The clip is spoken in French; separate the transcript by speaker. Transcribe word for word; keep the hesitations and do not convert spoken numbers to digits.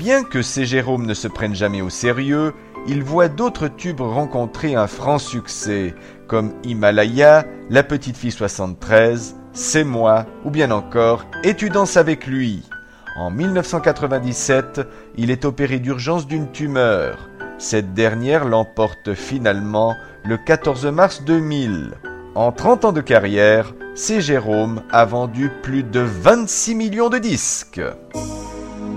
Speaker 1: Bien que C. Jérôme ne se prenne jamais au sérieux, il voit d'autres tubes rencontrer un franc succès, comme Himalaya, La Petite Fille soixante-treize, C'est moi, ou bien encore Et tu danses avec lui. En mille neuf cent quatre-vingt-dix-sept, il est opéré d'urgence d'une tumeur. Cette dernière l'emporte finalement le quatorze mars deux mille. En trente ans de carrière, C. Jérôme a vendu plus de vingt-six millions de disques.